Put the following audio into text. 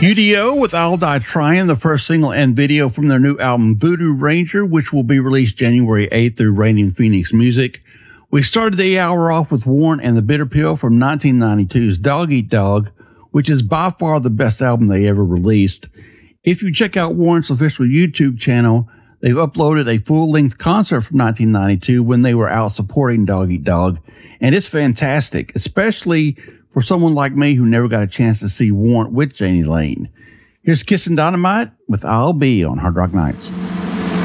UDO with I'll Die Trying, the first single and video from their new album Voodoo Ranger, which will be released January 8th through Radiant Phoenix Music. We started the hour off with Warrant and the Bitter Pill from 1992's Dog Eat Dog, which is by far the best album they ever released. If you check out Warrant's official YouTube channel, they've uploaded a full-length concert from 1992 when they were out supporting Dog Eat Dog, and it's fantastic, especially for someone like me who never got a chance to see Warrant with Jani Lane. Here's Kissin' Dynamite with I'll Be on Hard Rock Nights.